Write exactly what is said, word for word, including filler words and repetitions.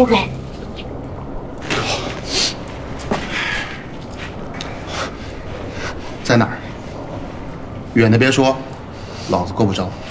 不给。 在哪儿？远的别说，老子够不着。